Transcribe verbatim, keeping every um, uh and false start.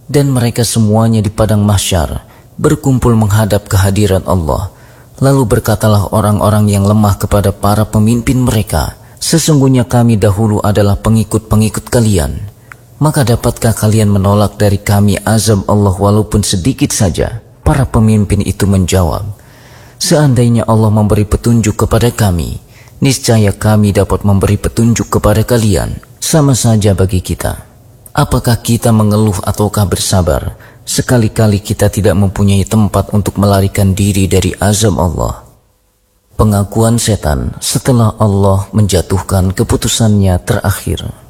Dan mereka semuanya di padang mahsyar berkumpul menghadap kehadiran Allah. Lalu berkatalah orang-orang yang lemah kepada para pemimpin mereka, sesungguhnya kami dahulu adalah pengikut-pengikut kalian. Maka dapatkah kalian menolak dari kami azab Allah walaupun sedikit saja? Para pemimpin itu menjawab, seandainya Allah memberi petunjuk kepada kami, niscaya kami dapat memberi petunjuk kepada kalian. Sama saja bagi kita. Apakah kita mengeluh ataukah bersabar? Sekali-kali kita tidak mempunyai tempat untuk melarikan diri dari azab Allah. Pengakuan setan setelah Allah menjatuhkan keputusannya terakhir.